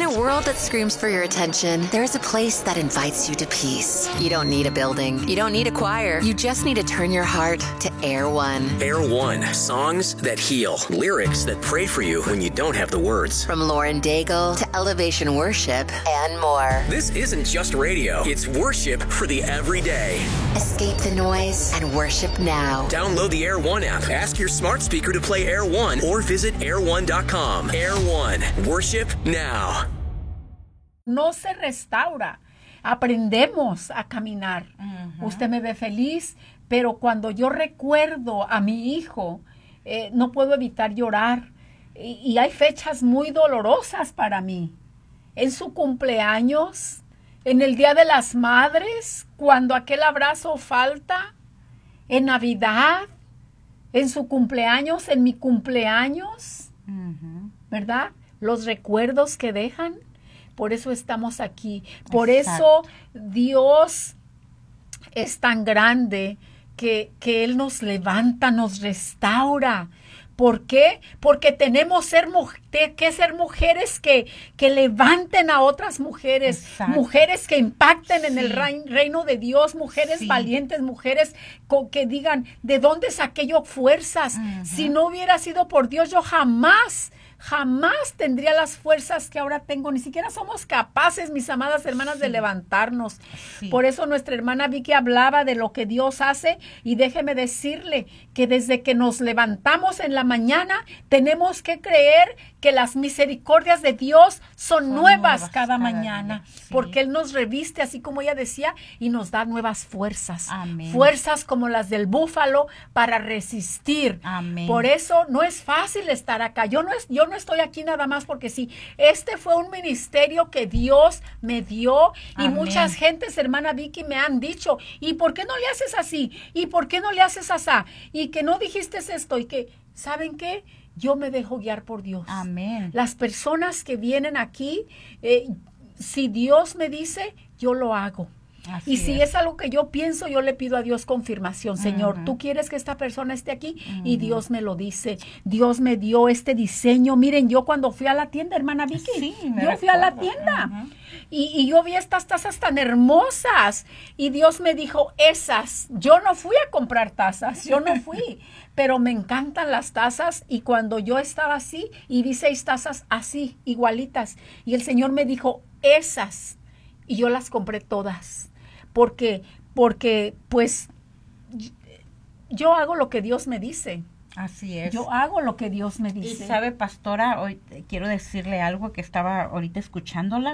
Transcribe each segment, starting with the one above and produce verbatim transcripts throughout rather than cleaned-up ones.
a world that screams for your attention, there's a place that invites you to peace. You don't need a building. You don't need a choir. You just need to turn your heart to Air One. Air One. Songs that heal. Lyrics that pray for you when you don't have the words. From Lauren Daigle to Elevation Worship and more. This isn't just radio. It's worship for the everyday. Escape the noise and worship now. Download the Air One app. Ask your smart speaker to play Air One or visit air one dot com. Air One. Worship now. No se restaura. Aprendemos a caminar. Uh-huh. Usted me ve feliz, pero cuando yo recuerdo a mi hijo, eh, no puedo evitar llorar. Y, y hay fechas muy dolorosas para mí. En su cumpleaños, en el Día de las Madres, cuando aquel abrazo falta, en Navidad, en su cumpleaños, en mi cumpleaños, uh-huh. ¿verdad? Los recuerdos que dejan. Por eso estamos aquí. Por Exacto. eso Dios es tan grande que, que Él nos levanta, nos restaura. ¿Por qué? Porque tenemos ser, que ser mujeres que, que levanten a otras mujeres. Exacto. Mujeres que impacten sí. en el reino de Dios. Mujeres sí. valientes, mujeres que digan, ¿de dónde saqué yo fuerzas? Uh-huh. Si no hubiera sido por Dios, yo jamás... Jamás tendría las fuerzas que ahora tengo. Ni siquiera somos capaces, mis amadas hermanas, sí. de levantarnos. Sí. Por eso nuestra hermana Vicky hablaba de lo que Dios hace. Y déjeme decirle que desde que nos levantamos en la mañana, tenemos que creer que las misericordias de Dios son, son nuevas, nuevas cada, cada mañana. Sí. Porque Él nos reviste, así como ella decía, y nos da nuevas fuerzas. Amén. Fuerzas como las del búfalo para resistir. Amén. Por eso no es fácil estar acá. Yo no, es, yo no estoy aquí nada más porque sí. Este fue un ministerio que Dios me dio. Y Amén. Muchas gentes, hermana Vicky, me han dicho, ¿y por qué no le haces así? ¿Y por qué no le haces así? Y que no dijiste esto. Y que, ¿saben qué? Yo me dejo guiar por Dios. Amén. Las personas que vienen aquí, eh, si Dios me dice, yo lo hago. Así y si es. es algo que yo pienso, yo le pido a Dios confirmación. Señor, uh-huh. ¿tú quieres que esta persona esté aquí? Uh-huh. Y Dios me lo dice. Dios me dio este diseño. Miren, yo cuando fui a la tienda, hermana Vicky, sí, yo recuerdo. fui a la tienda. Uh-huh. y, y yo vi estas tazas tan hermosas. Y Dios me dijo, esas. Yo no fui a comprar tazas, yo no fui. Pero me encantan las tazas. Y cuando yo estaba así, y vi seis tazas así, igualitas. Y el Señor me dijo, esas. Y yo las compré todas. Porque, porque, pues, yo hago lo que Dios me dice. Así es. Yo hago lo que Dios me dice. Y sabe, pastora, hoy quiero decirle algo que estaba ahorita escuchándola.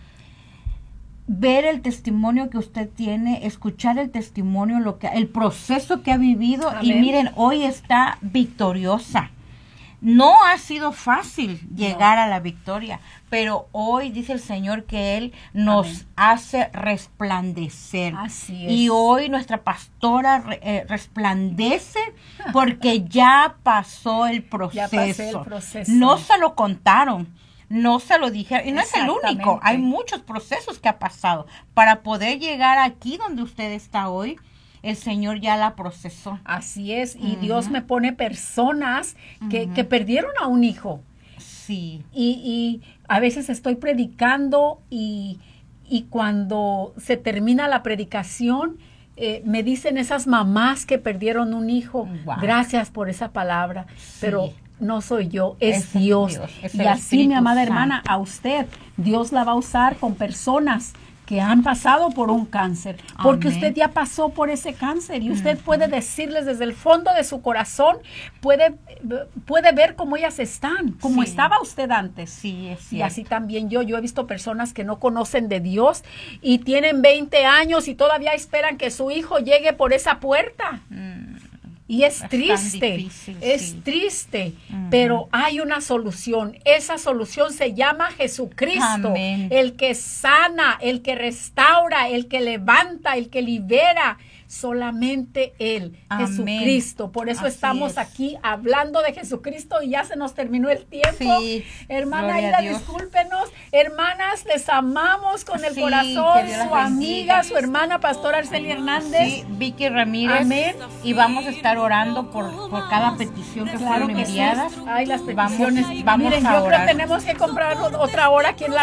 Ver el testimonio que usted tiene, escuchar el testimonio, lo que, el proceso que ha vivido. Amén. Y miren, hoy está victoriosa. No ha sido fácil llegar no. a la victoria, pero hoy dice el Señor que Él nos Amén. hace resplandecer. Así es. Y hoy nuestra pastora eh, resplandece porque ya pasó el proceso. Ya pasé el proceso. No se lo contaron, no se lo dijeron. Y no es el único, hay muchos procesos que ha pasado para poder llegar aquí donde usted está hoy. El Señor ya la procesó. Así es. Y uh-huh. Dios me pone personas que, uh-huh. que perdieron a un hijo. Sí. Y, y a veces estoy predicando y, y cuando se termina la predicación, eh, me dicen esas mamás que perdieron un hijo, wow. gracias por esa palabra. Sí. Pero no soy yo, es, es Dios. Dios es y así, mi amada Santo. hermana, a usted, Dios la va a usar con personas que han pasado por un cáncer, porque Amén. usted ya pasó por ese cáncer y usted uh-huh. puede decirles desde el fondo de su corazón, puede, puede ver cómo ellas están, cómo sí. estaba usted antes. Sí, es y así también yo, yo he visto personas que no conocen de Dios y tienen veinte años y todavía esperan que su hijo llegue por esa puerta. Mm. Y es, es triste, difícil, es sí. triste, uh-huh. pero hay una solución. Esa solución se llama Jesucristo, Amén. el que sana, el que restaura, el que levanta, el que libera. Solamente Él, Amén. Jesucristo. Por eso Así estamos es. aquí hablando de Jesucristo y ya se nos terminó el tiempo. Sí, Hermana Ida, discúlpenos. Hermanas, les amamos con el sí, corazón. Su amiga, su hermana, Pastora Arceli Hernández. Sí, Vicky Ramírez. Amén. Y vamos a estar orando por, por cada petición que claro fueron enviadas. Ay, las peticiones. Vamos, vamos Miren, a yo orar. creo que tenemos que comprar otra hora aquí en la